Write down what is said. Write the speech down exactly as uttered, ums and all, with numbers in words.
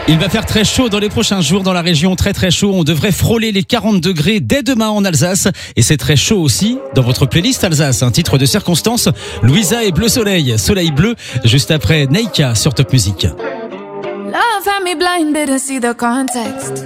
Il va faire très chaud dans les prochains jours dans la région, très très chaud. On devrait frôler les quarante degrés dès demain en Alsace. Et c'est très chaud aussi dans votre playlist Alsace. Un titre de circonstance, Louisa et Bleu Soleil. Soleil bleu, juste après Neika sur Top Music. Love had me blinded to see the context.